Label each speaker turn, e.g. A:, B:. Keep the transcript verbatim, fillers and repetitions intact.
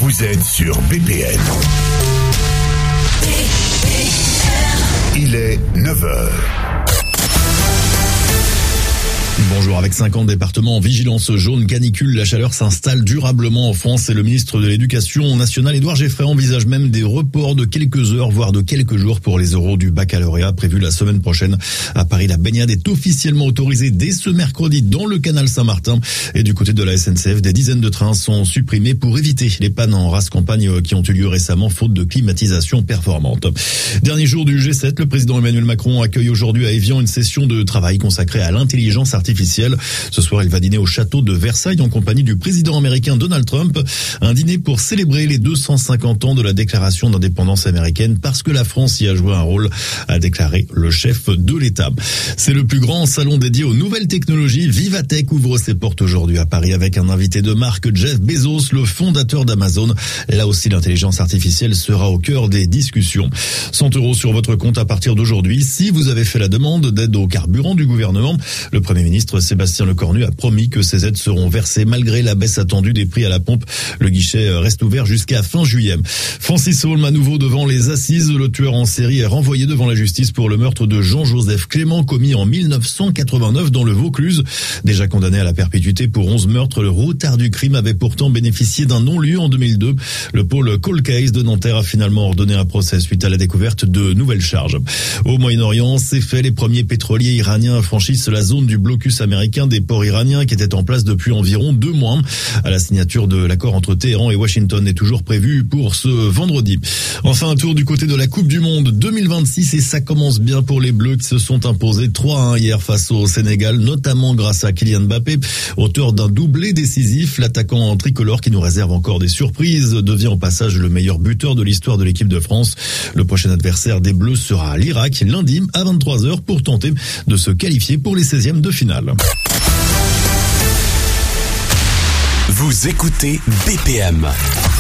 A: Vous êtes sur B P M. Il est neuf heures.
B: Bonjour, avec cinquante départements en vigilance jaune canicule, la chaleur s'installe durablement en France et le ministre de l'Éducation nationale, Édouard Geoffroy, envisage même des reports de quelques heures, voire de quelques jours pour les oraux du baccalauréat prévus la semaine prochaine. À Paris, la baignade est officiellement autorisée dès ce mercredi dans le canal Saint-Martin. Et du côté de la S N C F, des dizaines de trains sont supprimés pour éviter les pannes en race campagne qui ont eu lieu récemment faute de climatisation performante. Dernier jour du G sept, le président Emmanuel Macron accueille aujourd'hui à Évian une session de travail consacrée à l'intelligence artificielle. Ce soir, il va dîner au château de Versailles en compagnie du président américain Donald Trump. Un dîner pour célébrer les deux cent cinquante ans de la déclaration d'indépendance américaine parce que la France y a joué un rôle, a déclaré le chef de l'État. C'est le plus grand salon dédié aux nouvelles technologies. Vivatech ouvre ses portes aujourd'hui à Paris avec un invité de marque, Jeff Bezos, le fondateur d'Amazon. Là aussi, l'intelligence artificielle sera au cœur des discussions. cent euros sur votre compte à partir d'aujourd'hui si vous avez fait la demande d'aide au carburant du gouvernement. Le Premier ministre Sébastien Lecornu a promis que ces aides seront versées malgré la baisse attendue des prix à la pompe. Le guichet reste ouvert jusqu'à fin juillet. Francis Holm à nouveau devant les assises. Le tueur en série est renvoyé devant la justice pour le meurtre de Jean-Joseph Clément commis en mille neuf cent quatre-vingt-neuf dans le Vaucluse. Déjà condamné à la perpétuité pour onze meurtres, le routard du crime avait pourtant bénéficié d'un non-lieu en deux mille deux. Le pôle Cold Case de Nanterre a finalement ordonné un procès suite à la découverte de nouvelles charges. Au Moyen-Orient, c'est fait, les premiers pétroliers iraniens franchissent la zone du blocus américain des ports iraniens qui étaient en place depuis environ deux mois. À la signature de l'accord entre Téhéran et Washington est toujours prévue pour ce vendredi. Enfin, un tour du côté de la Coupe du Monde deux mille vingt-six et ça commence bien pour les Bleus qui se sont imposés trois à un hier face au Sénégal, notamment grâce à Kylian Mbappé, auteur d'un doublé décisif. L'attaquant tricolore qui nous réserve encore des surprises devient au passage le meilleur buteur de l'histoire de l'équipe de France. Le prochain adversaire des Bleus sera l'Irak lundi à vingt-trois heures pour tenter de se qualifier pour les seizièmes de finale.
C: Vous écoutez B P M.